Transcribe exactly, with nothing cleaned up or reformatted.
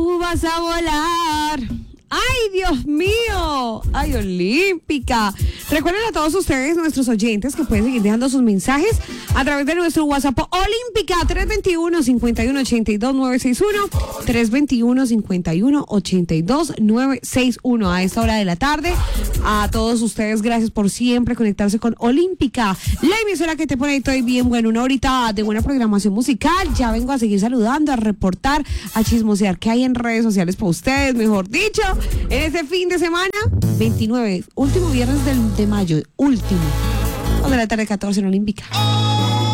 tú vas a volar. ¡Ay, Dios mío! ¡Ay, Olímpica! Recuerden a todos ustedes, nuestros oyentes, que pueden seguir dejando sus mensajes a través de nuestro WhatsApp Olímpica tres dos uno, cinco uno ocho dos, nueve seis uno tres dos uno, cinco uno ocho dos, nueve seis uno a esta hora de la tarde. A todos ustedes, gracias por siempre conectarse con Olímpica, la emisora que te pone todo bien bueno, una horita de buena programación musical. Ya vengo a seguir saludando, a reportar, a chismosear qué hay en redes sociales para ustedes, mejor dicho, en este fin de semana, veintinueve, último viernes del, de mayo, último, de la tarde catorce en Olímpica.